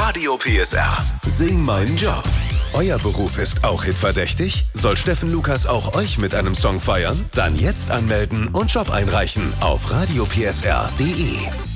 Radio PSR. Sing meinen Job. Euer Beruf ist auch hitverdächtig? Soll Steffen Lukas auch euch mit einem Song feiern? Dann jetzt anmelden und Job einreichen auf radiopsr.de.